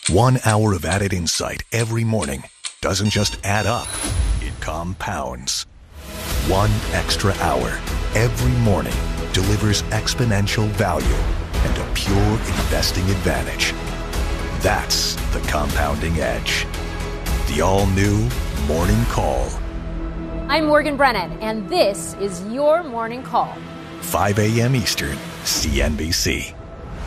1 hour of added insight every morning doesn't just add up, it compounds. 1 extra hour every morning delivers exponential value and a pure investing advantage. That's the compounding edge. The all-new Morning Call. I'm Morgan Brennan, and this is your Morning Call. 5 a.m. Eastern, CNBC.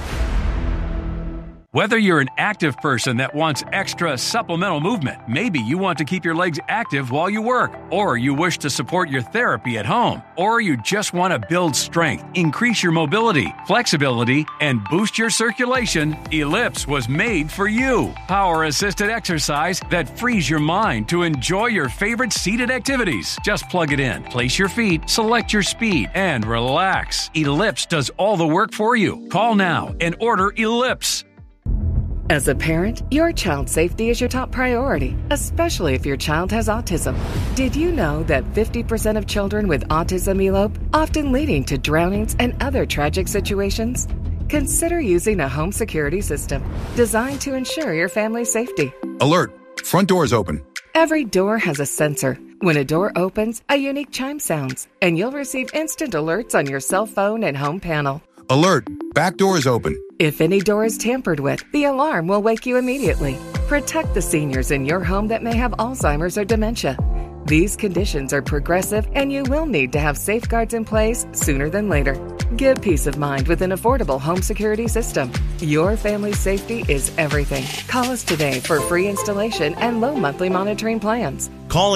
Whether you're an active person that wants extra supplemental movement, maybe you want to keep your legs active while you work, or you wish to support your therapy at home, or you just want to build strength, increase your mobility, flexibility, and boost your circulation, Ellipse was made for you. Power-assisted exercise that frees your mind to enjoy your favorite seated activities. Just plug it in, place your feet, select your speed, and relax. Ellipse does all the work for you. Call now and order Ellipse. As a parent, your child's safety is your top priority, especially if your child has autism. Did you know that 50% of children with autism elope, often leading to drownings and other tragic situations? Consider using a home security system designed to ensure your family's safety. Alert! Front door is open. Every door has a sensor. When a door opens, a unique chime sounds, and you'll receive instant alerts on your cell phone and home panel. Alert! Back door is open. If any door is tampered with, the alarm will wake you immediately. Protect the seniors in your home that may have Alzheimer's or dementia. These conditions are progressive, and you will need to have safeguards in place sooner than later. Give peace of mind with an affordable home security system. Your family's safety is everything. Call us today for free installation and low monthly monitoring plans. Call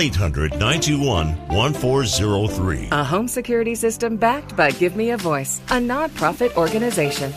800-921-1403. A home security system backed by Give Me a Voice, a nonprofit organization.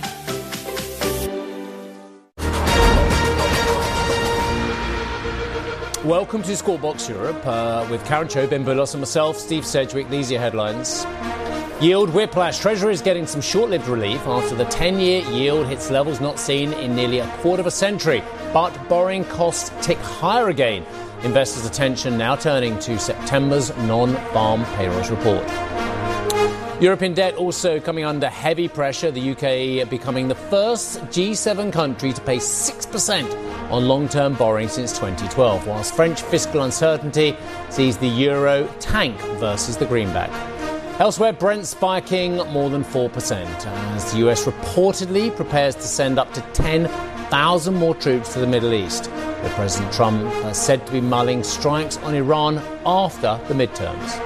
Welcome to Squawk Europe with Karen Cho, Ben Bullos and myself, Steve Sedgwick. These are your headlines. Yield whiplash. Treasury is getting some short-lived relief after the 10-year yield hits levels not seen in nearly a quarter of a century. But borrowing costs tick higher again. Investors' attention now turning to September's non-farm payrolls report. European debt also coming under heavy pressure, the UK becoming the first G7 country to pay 6% on long-term borrowing since 2012, whilst French fiscal uncertainty sees the euro tank versus the greenback. Elsewhere, Brent spiking more than 4% as the US reportedly prepares to send up to 10,000 more troops to the Middle East, where President Trump is said to be mulling strikes on Iran after the midterms.